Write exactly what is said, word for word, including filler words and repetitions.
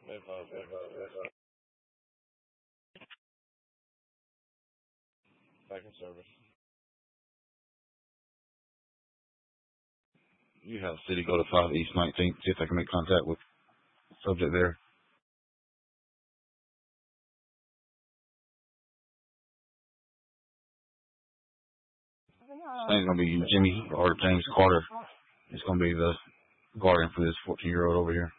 Back in service. You have City go to five East nineteenth. See if I can make contact with the subject there. I think it's going to be Jimmy or James Carter. It's going to be the guardian for this fourteen-year-old over here.